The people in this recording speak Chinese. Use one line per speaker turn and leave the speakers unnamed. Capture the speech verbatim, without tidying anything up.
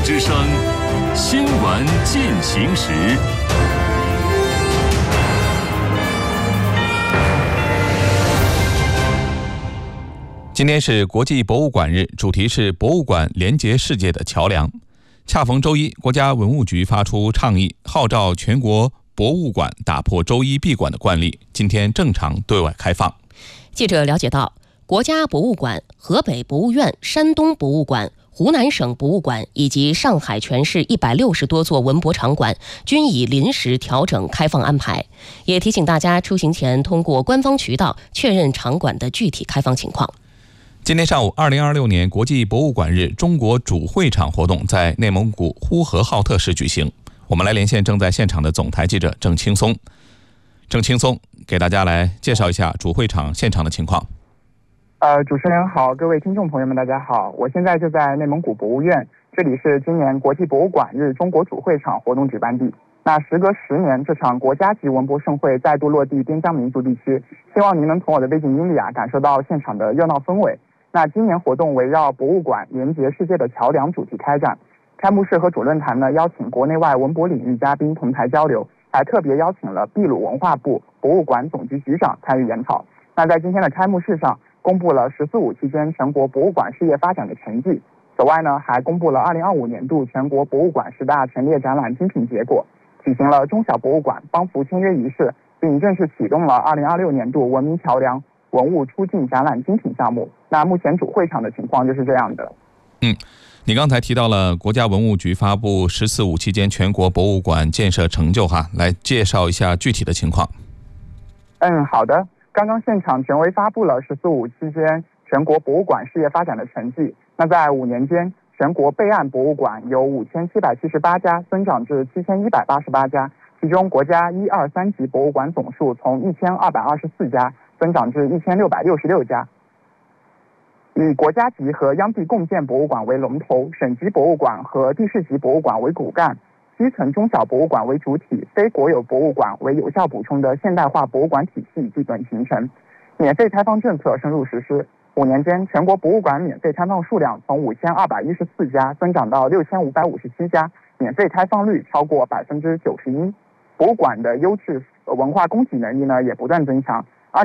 之声，新闻进行时。今天是国际博物馆日，主题是博物馆连接世界的桥梁。恰逢周一，国家文物局发出倡议，号召全国博物馆打破周一闭馆的惯例，今天正常对外开放。
记者了解到，国家博物馆、河北博物院、山东博物馆、湖南省博物馆以及上海全市一百六十多座文博场馆均已临时调整开放安排，也提醒大家出行前通过官方渠道确认场馆的具体开放情况。
今天上午，二零二六年国际博物馆日中国主会场活动在内蒙古呼和浩特市举行。我们来连线正在现场的总台记者郑青松。郑青松给大家来介绍一下主会场现场的情况。
呃，主持人好，各位听众朋友们，大家好，我现在就在内蒙古博物院，这里是今年国际博物馆日中国主会场活动举办地。那时隔十年，这场国家级文博盛会再度落地边疆民族地区，希望您能从我的背景音里啊感受到现场的热闹氛围。那今年活动围绕博物馆连接世界的桥梁主题开展，开幕式和主论坛呢邀请国内外文博领域嘉宾同台交流，还特别邀请了秘鲁文化部博物馆总局局长参与研讨。那在今天的开幕式上，公布了“十四五”期间全国博物馆事业发展的成绩。此外呢，还公布了二零二五年度全国博物馆十大陈列展览精品结果，举行了中小博物馆帮扶签约仪式，并正式启动了二零二六年度文明桥梁文物出境展览精品项目。那目前主会场的情况就是这样的。
嗯，你刚才提到了国家文物局发布“十四五”期间全国博物馆建设成就哈，来介绍一下具体的情况。
嗯，好的。刚刚现场权威发布了“十四五”期间全国博物馆事业发展的成绩。那在五年间，全国备案博物馆由五千七百七十八家增长至七千一百八十八家，其中国家一二三级博物馆总数从一千二百二十四家增长至一千六百六十六家。以国家级和央地共建博物馆为龙头，省级博物馆和地市级博物馆为骨干，基层中小博物馆为主体，非国有博物馆为有效补充的现代化博物馆体系基本形成。免费开放政策深入实施，五年间全国博物馆免费开放数量从五千二百一十四家增长到六千五百五十七家，免费开放率超过百分之九十一。博物馆的优质文化供给能力呢也不断增强，